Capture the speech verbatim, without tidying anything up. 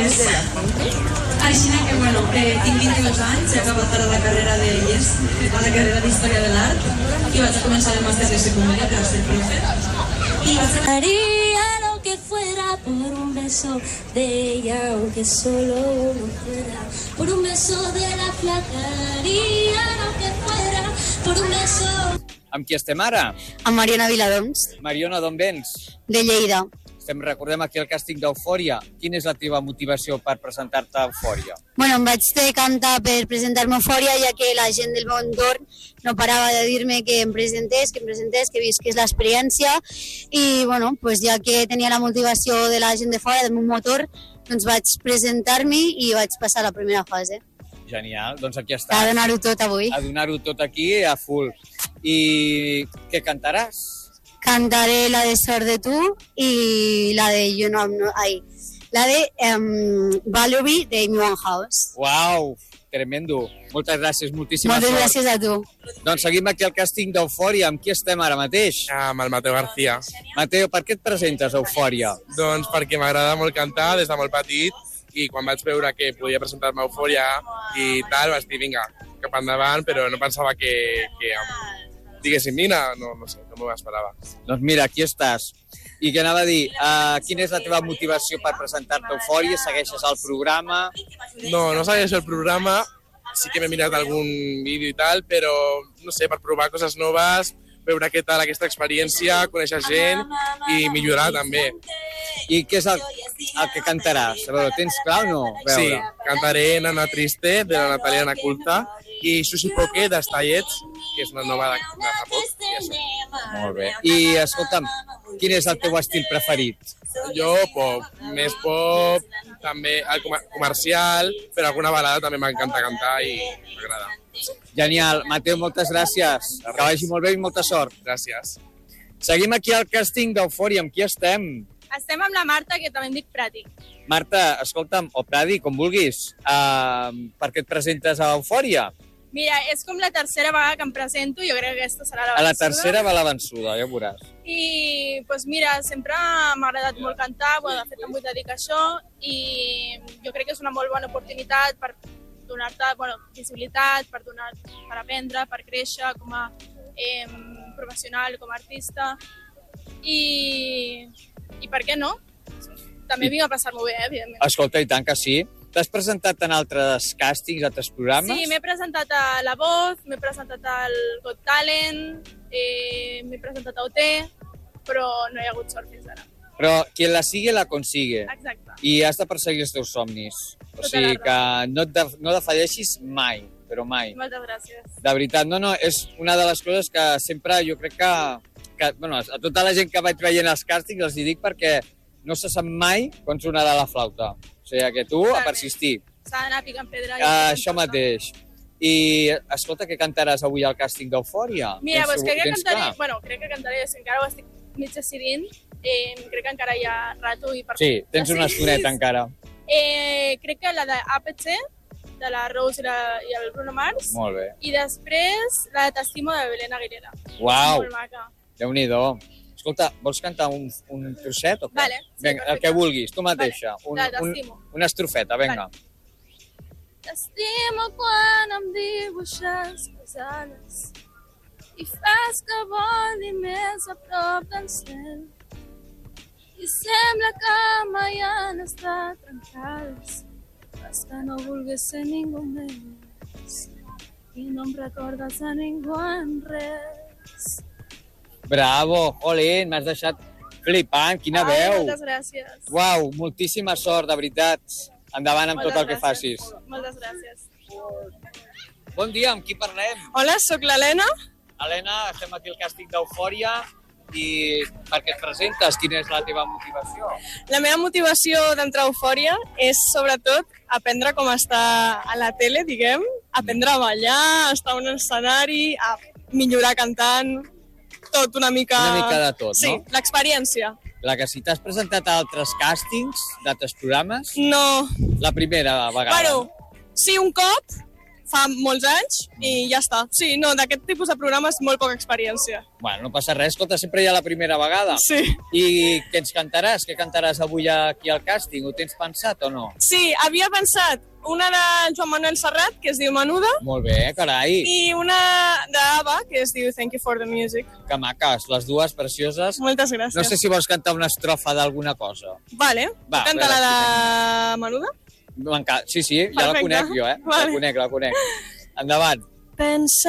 Club de la Fuente. Així que, bueno, eh, tinc vint-i-dos anys, he acabat ara la carrera de Yes, la carrera d'Història de l'Art, i vaig a començar el màster de secundària per ser profe. I vaig a... Haría lo que fuera por un beso de ella, aunque solo uno fuera. Por un beso de la flaca, haría lo que fuera por un beso... Amb qui estem ara? Amb Mariona Viladoms. Mariona, d'on vens? De Lleida. Estem, recordem aquí el càsting d'Eufòria. Quina és la teva motivació per presentar-te a Eufòria? Bueno, em vaig decantar per presentar-me a Eufòria, ja que la gent del meu entorn no parava de dir-me que em presentés, que em presentés, que visqués l'experiència. I, bueno, pues ja que tenia la motivació de la gent de fora, del meu motor, doncs vaig presentar-me i vaig passar la primera fase. Genial, doncs aquí estàs. A donar-ho tot avui. A donar-ho tot aquí, a full. I què cantaràs? Cantaré la de Sort de Tu i la de You Know, no, ai, la de um, Valerie de Amy Winehouse. Uau, tremendo. Moltes gràcies, moltíssima Moltes sort. Moltes gràcies a tu. Doncs seguim aquí al càsting d'Eufòria. Amb qui estem ara mateix? Amb el Mateo García. Mateo, per què et presentes a Eufòria? Doncs perquè m'agrada molt cantar des de molt petit i quan vaig veure que podia presentar-me a Eufòria i tal, vaig dir, vinga, cap endavant, però no pensava que, que amb diguéssim, Nina, no, no sé, no m'ho esperava. Doncs mira, aquí estàs. I què anava a dir? Uh, quina és la teva motivació per presentar-te a Eufòria? Segueixes el programa? No, no segueixo el programa. Sí que m'he mirat algun vídeo i tal, però, no sé, per provar coses noves, veure què tal aquesta experiència, conèixer gent i millorar també. I què és el, el que cantaràs? A veure, tens clar o no? Veure. Sí, cantaré Nana Triste, de la Natalia Naculta, i Sushi Poke, d'Estallets, que és una nova de, de fa poc. Molt bé. I, escolta'm, quin és el teu estil preferit? Jo, pop. Més pop, també el comercial, però alguna balada també m'encanta cantar i m'agrada. Genial. Mateu, moltes gràcies. Que vagi molt bé i molta sort. Gràcies. Seguim aquí al càsting d'Eufòria. Amb qui estem? Estem amb la Marta, que també em dic Prati. Marta, escolta'm, o Pradi, com vulguis, uh, per què et presentes a Eufòria? Mira, és com la tercera vegada que em presento, jo crec que aquesta serà la vençuda. A la tercera va la vençuda, ja ho veuràs. I, doncs mira, sempre m'ha agradat molt cantar, bueno, de fet em vull dedicar a això, i jo crec que és una molt bona oportunitat per donar-te, bueno, visibilitat, per, donar, per aprendre, per créixer com a eh, professional, com a artista, i, i per què no? També vinc a passar-m'ho bé, evidentment. Escolta, i tant que sí. T'has presentat en altres càstings, altres programes? Sí, m'he presentat a La Voz, m'he presentat al Got Talent, eh, m'he presentat a O T, però no hi ha hagut sort fins ara. Però qui la sigue, la consigue. Exacte. I has de perseguir els teus somnis. O sigui que no, et de, no defalleixis mai, però mai. Moltes gràcies. De veritat, no, no, és una de les coses que sempre jo crec que, que bueno, a tota la gent que vaig veient els càstings els hi dic perquè no se sap mai quan sonarà la flauta. O sigui que tu, a persistir. S'ha d'anar picant pedra. Uh, això mateix. I, escolta, què cantaràs avui al càsting d'Eufòria? Mira, doncs crec que cantaré, clar? bueno, crec que cantaré, si encara ho estic mig decidint, eh, crec que encara hi ha rato i per... Sí, tens una estoneta encara. Eh, crec que la d'A P C, de la Rose i, la, i el Bruno Mars. Molt bé. I després la de T'estimo de Belén Aguilera. Uau! Molt maca. Déu-n'hi-do. Escolta, vols cantar un, un trosset o què? Vale, sí, vinga, el que vulguis, tu mateixa. Vale. Un, un, una estrofeta, vinga. Vale. T'estimo quan em dibuixes les ales i fas que voli més a prop del cel i sembla que mai han estat trencades fas que no volgués ser ningú més i no em recordes a ningú en res. Bravo, jolín, m'has deixat flipant, quina Ai, veu. Moltes gràcies. Uau, moltíssima sort, de veritat. Endavant amb moltes tot el que gràcies. facis. Moltes gràcies. Bon dia, amb qui parlem? Hola, sóc l'Helena. Helena, estem aquí al càsting d'Eufòria i per què et presentes? Quina és la teva motivació? La meva motivació d'entrar a Eufòria és, sobretot, aprendre com estar a la tele, diguem, aprendre a ballar, a estar a un escenari, a millorar cantant, tot una mica... Una mica de tot, sí, no? Sí, l'experiència. La que si t'has presentat a altres càstings, d'altres programes? No. La primera vegada. Bueno, sí, un cop, fa molts anys i ja està. Sí, no, d'aquest tipus de programes molt poca experiència. Bueno, no passa res, escolta, sempre hi ha la primera vegada. Sí. I què ens cantaràs? Què cantaràs avui aquí al càsting? Ho tens pensat o no? Sí, havia pensat una de Joan Manuel Serrat, que es diu Menuda. Molt bé, carai. I una d'Ava, que es diu Thank You for the Music. Que maques, les dues precioses. Moltes gràcies. No sé si vols cantar una estrofa d'alguna cosa. Vale, Va, canta la de Menuda? Sí, sí, ja Perfecte. la conec jo, eh? Vale. La conec, la conec. Endavant. Pensa